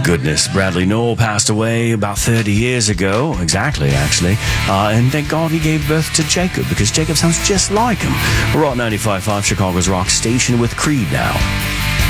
goodness, Bradley Nowell passed away about 30 years ago, exactly, actually. And thank God he gave birth to Jacob, because Jacob sounds just like him. We're at 95.5, Chicago's rock station with Creed now.